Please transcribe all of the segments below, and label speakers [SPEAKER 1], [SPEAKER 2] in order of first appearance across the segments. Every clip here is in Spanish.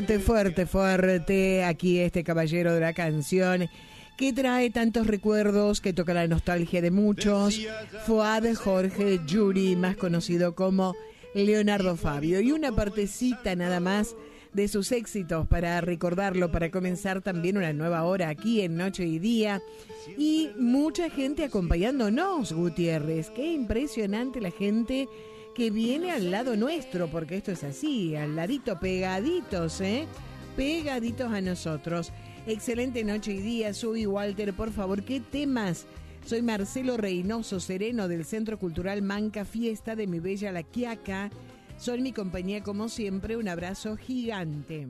[SPEAKER 1] Fuerte, fuerte, aquí este caballero de la canción que trae tantos recuerdos, que toca la nostalgia de muchos. Fuad Jorge Yuri, más conocido como Leonardo Fabio, y una partecita nada más de sus éxitos para recordarlo, para comenzar también una nueva hora aquí en Noche y Día, y mucha gente acompañándonos, Gutiérrez. Qué impresionante la gente que viene al lado nuestro, porque esto es así, al ladito, pegaditos, pegaditos a nosotros. Excelente Noche y Día. Soy Walter, por favor, ¿qué temas? Soy Marcelo Reynoso Sereno del Centro Cultural Manca Fiesta de mi bella La Quiaca. Son mi compañía como siempre, un abrazo gigante.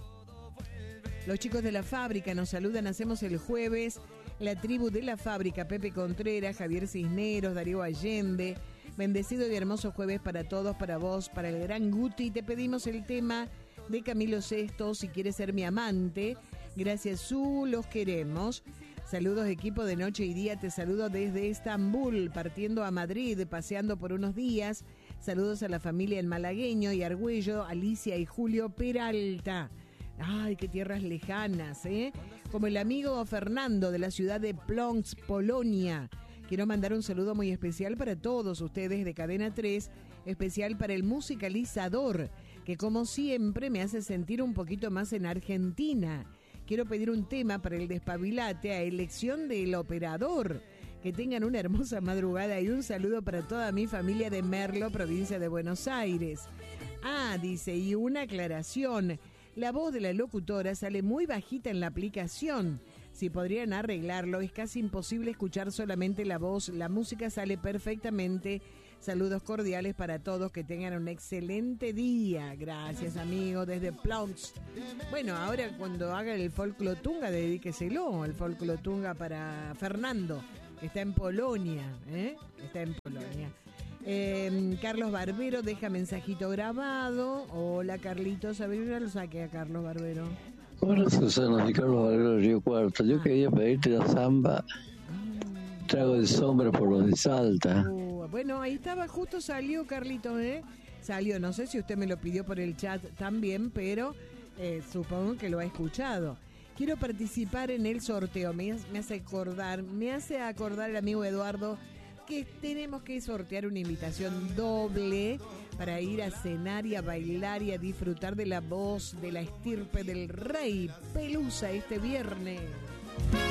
[SPEAKER 1] Los chicos de la fábrica nos saludan, hacemos el jueves la tribu de la fábrica, Pepe Contreras, Javier Cisneros, Darío Allende. Bendecido y hermoso jueves para todos, para vos, para el gran Guti. Te pedimos el tema de Camilo Sesto, Si quieres ser mi amante. Gracias, Su, los queremos. Saludos, equipo de Noche y Día. Te saludo desde Estambul, partiendo a Madrid, paseando por unos días. Saludos a la familia en Malagueño y Argüello, Alicia y Julio Peralta. Ay, qué tierras lejanas, Como el amigo Fernando de la ciudad de Plonsk, Polonia. Quiero mandar un saludo muy especial para todos ustedes de Cadena 3, especial para el musicalizador, que como siempre me hace sentir un poquito más en Argentina. Quiero pedir un tema para el despabilate a elección del operador. Que tengan una hermosa madrugada y un saludo para toda mi familia de Merlo, provincia de Buenos Aires. Ah, dice, y una aclaración. La voz de la locutora sale muy bajita en la aplicación. Si podrían arreglarlo, es casi imposible escuchar solamente la voz. La música sale perfectamente. Saludos cordiales para todos, que tengan un excelente día. Gracias, amigos, desde Plonsk. Bueno, ahora cuando haga el Folclotunga, dedíqueselo, el Folclotunga para Fernando, que está en Polonia, Está en Polonia. Carlos Barbero deja mensajito grabado. Hola, Carlitos, a ver, ya lo saqué a Carlos Barbero.
[SPEAKER 2] Hola, Susana, soy Carlos Barbero de Río Cuarto. Yo quería pedirte la samba Trago de Sombra por los de Salta.
[SPEAKER 1] Bueno, ahí estaba, justo salió Carlitos, Salió, no sé si usted me lo pidió por el chat también, pero supongo que lo ha escuchado. Quiero participar en el sorteo, me hace acordar el amigo Eduardo que tenemos que sortear una invitación doble para ir a cenar y a bailar y a disfrutar de la voz de la estirpe del rey Pelusa este viernes.